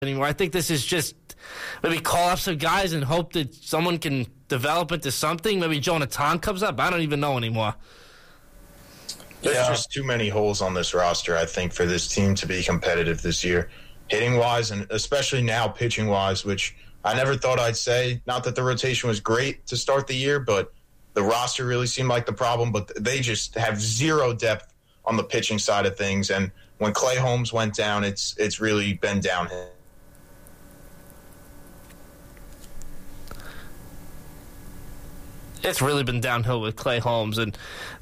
anymore. I think this is just maybe call up some guys and hope that someone can develop into something. Maybe Jonathan comes up. I don't even know anymore. There's just too many holes on this roster, I think, for this team to be competitive this year. Hitting-wise, and especially now pitching-wise, which I never thought I'd say. Not that the rotation was great to start the year, but the roster really seemed like the problem. But they just have zero depth on the pitching side of things. And when Clay Holmes went down, it's really been downhill. It's really been downhill with Clay Holmes. And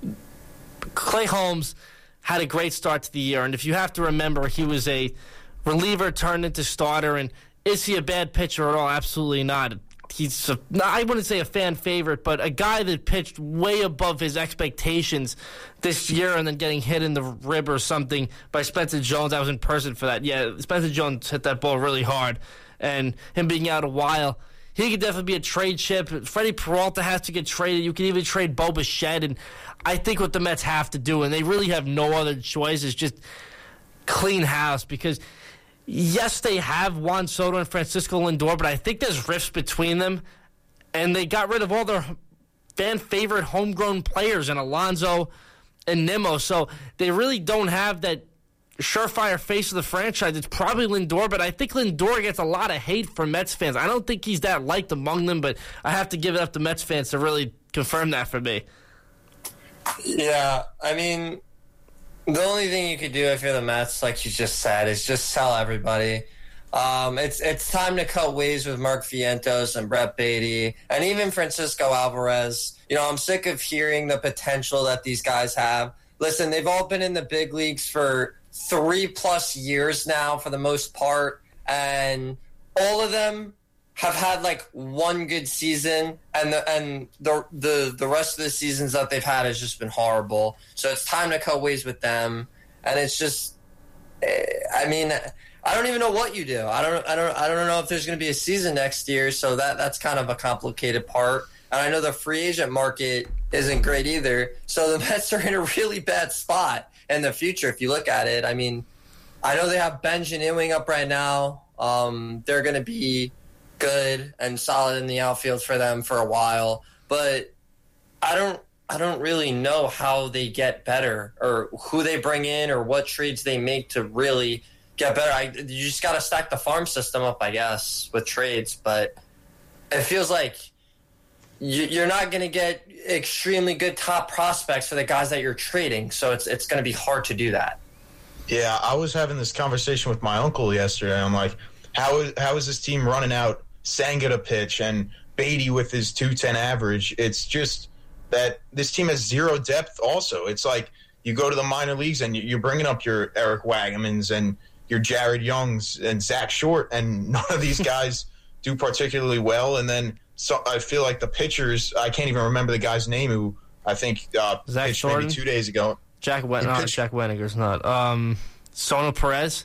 Clay Holmes had a great start to the year. And if you have to remember, he was a reliever turned into starter. And is he a bad pitcher at all? Absolutely not. He's I wouldn't say a fan favorite, but a guy that pitched way above his expectations this year and then getting hit in the rib or something by Spencer Jones. I was in person for that. Yeah, Spencer Jones hit that ball really hard. And him being out a while, he could definitely be a trade chip. Freddie Peralta has to get traded. You can even trade Bo Bichette. And I think what the Mets have to do, and they really have no other choice, is just clean house. Because, yes, they have Juan Soto and Francisco Lindor, but I think there's rifts between them. And they got rid of all their fan-favorite homegrown players in Alonso and Nimmo. So they really don't have that surefire face of the franchise. It's probably Lindor, but I think Lindor gets a lot of hate from Mets fans. I don't think he's that liked among them, but I have to give it up to Mets fans to really confirm that for me. Yeah, I mean, the only thing you could do if you're the Mets, like you just said, is just sell everybody. It's time to cut ways with Mark Vientos and Brett Beatty and even Francisco Alvarez. You know, I'm sick of hearing the potential that these guys have. Listen, they've all been in the big leagues for 3+ years now for the most part, and all of them have had like one good season, and the rest of the seasons that they've had has just been horrible. So it's time to cut ways with them, and it's just, I mean, I don't even know what you do. I don't know if there's going to be a season next year, so that's kind of a complicated part. And I know the free agent market isn't great either, so the Mets are in a really bad spot in the future if you look at it. I mean, I know they have Benjamin Ewing up right now. They're going to be good and solid in the outfield for them for a while, but I don't really know how they get better or who they bring in or what trades they make to really get better. You just got to stack the farm system up, I guess, with trades, but it feels like you're not going to get extremely good top prospects for the guys that you're trading, so it's going to be hard to do that. Yeah, I was having this conversation with my uncle yesterday. I'm like, how is this team running out Senga to pitch and Beatty with his .210 average? It's just that this team has zero depth also. It's like you go to the minor leagues and you're bringing up your Eric Wagemans and your Jared Youngs and Zach Short, and none of these guys do particularly well. And then so I feel like the pitchers, I can't even remember the guy's name who I think pitched Shorten? maybe 2 days ago. Jack Weniger's not. Sono Perez?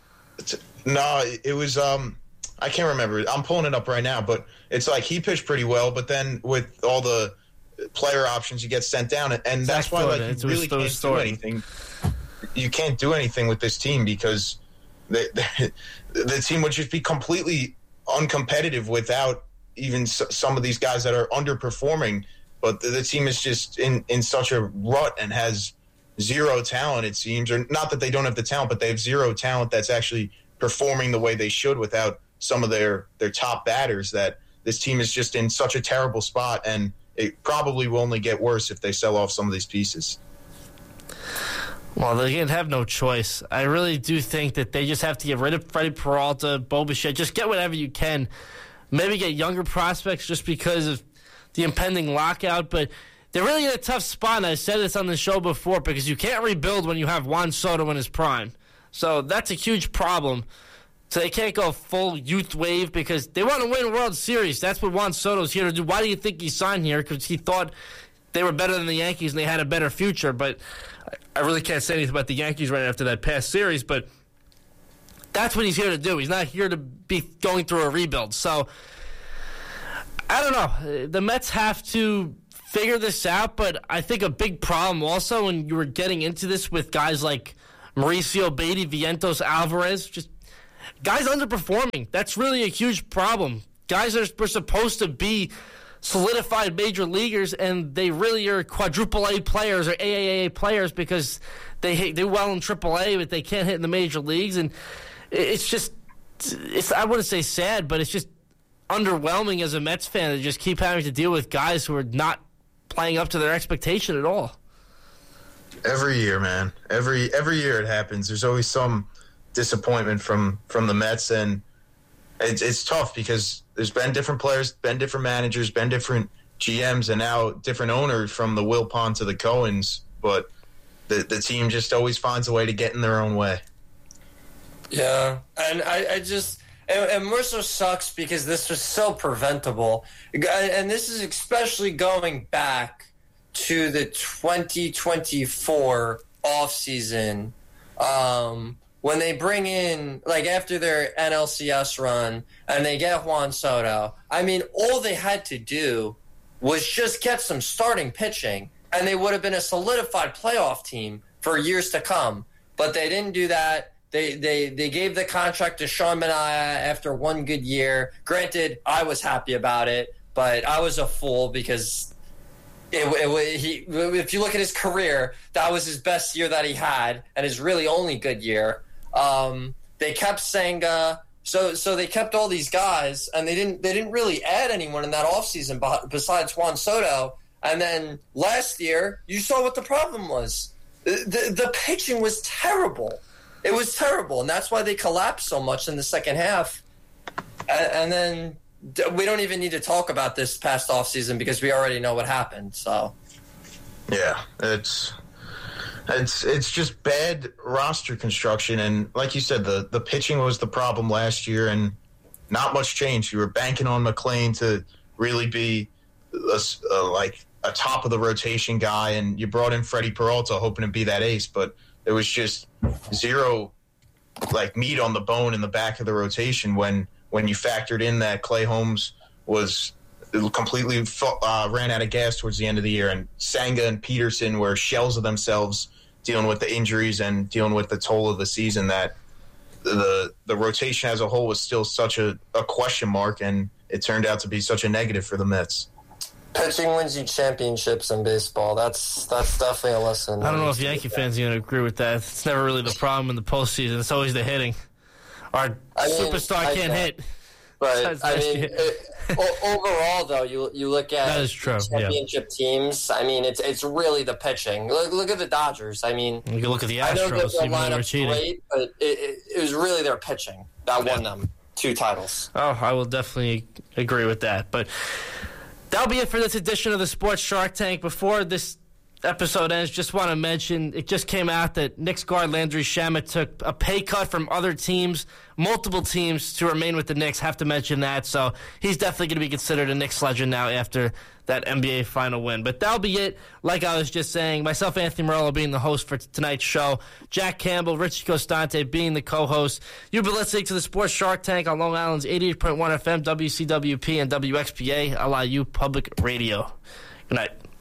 No, it was I can't remember. I'm pulling it up right now, but it's like he pitched pretty well, but then with all the player options, you get sent down, and that's why like you really can't do anything. You can't do anything with this team because the team would just be completely uncompetitive without even some of these guys that are underperforming. But the team is just in such a rut and has zero talent, it seems. Or not that they don't have the talent, but they have zero talent that's actually performing the way they should without some of their top batters. That this team is just in such a terrible spot, and it probably will only get worse if they sell off some of these pieces. Well, they have no choice. I really do think that they just have to get rid of Freddie Peralta, Bo Bichette. Just get whatever you can. Maybe get younger prospects just because of the impending lockout. But they're really in a tough spot, and I said this on the show before, because you can't rebuild when you have Juan Soto in his prime. So that's a huge problem. So they can't go full youth wave because they want to win a World Series. That's what Juan Soto's here to do. Why do you think he signed here? Because he thought they were better than the Yankees and they had a better future. But I really can't say anything about the Yankees right after that past series. But that's what he's here to do. He's not here to be going through a rebuild. So I don't know. The Mets have to figure this out. But I think a big problem also when you were getting into this with guys like Mauricio Beatty, Vientos, Alvarez, just guys underperforming. That's really a huge problem. Guys were supposed to be solidified major leaguers, and they really are quadruple A players or AAA players because they do well in AAA, but they can't hit in the major leagues. And it's just, I wouldn't say sad, but it's just underwhelming as a Mets fan to just keep having to deal with guys who are not playing up to their expectation at all. Every year, man. Every year it happens. There's always some disappointment from the Mets, and it's tough because there's been different players, been different managers, been different GMs, and now different owners from the Wilpon to the Cohens, but the team just always finds a way to get in their own way. Yeah, and I just... And more so sucks because this was so preventable. And this is especially going back to the 2024 offseason, when they bring in, like, after their NLCS run and they get Juan Soto. I mean, all they had to do was just get some starting pitching, and they would have been a solidified playoff team for years to come. But they didn't do that. They gave the contract to Sean Manaea after one good year. Granted, I was happy about it, but I was a fool because if you look at his career, that was his best year that he had and his really only good year. They kept Senga, so they kept all these guys, and they didn't really add anyone in that offseason besides Juan Soto. And then last year, you saw what the problem was. The pitching was terrible. It was terrible, and that's why they collapsed so much in the second half. And then we don't even need to talk about this past offseason because we already know what happened. So, yeah, it's just bad roster construction, and like you said, the pitching was the problem last year, and not much changed. You were banking on McLean to really be like a top of the rotation guy, and you brought in Freddie Peralta hoping to be that ace, but there was just zero like meat on the bone in the back of the rotation when you factored in that Clay Holmes was completely ran out of gas towards the end of the year, and Senga and Peterson were shells of themselves dealing with the injuries and dealing with the toll of the season, that the rotation as a whole was still such a question mark, and it turned out to be such a negative for the Mets. Pitching wins you championships in baseball. That's definitely a lesson. I don't know if Yankee fans are going to agree with that. It's never really the problem in the postseason. It's always the hitting. Our superstar can't hit. But I mean, overall, though, you look at that is true. Championship teams. I mean, it's really the pitching. Look at the Dodgers. I mean, you can look at the Astros. I know that their even though they were lineup's cheating. great, but it was really their pitching that won them 2 titles. Oh, I will definitely agree with that. But that'll be it for this edition of the Sports Shark Tank. Before this episode ends, just want to mention it just came out that Knicks guard Landry Shamet took a pay cut from other teams, multiple teams, to remain with the Knicks. Have to mention that. So he's definitely going to be considered a Knicks legend now after that NBA final win. But that'll be it. Like I was just saying, myself, Anthony Morello, being the host for tonight's show, Jack Campbell, Richie Costante being the co-host. You've been listening to the Sports Shark Tank on Long Island's 88.1 FM, WCWP, and WXPA, LIU Public Radio. Good night.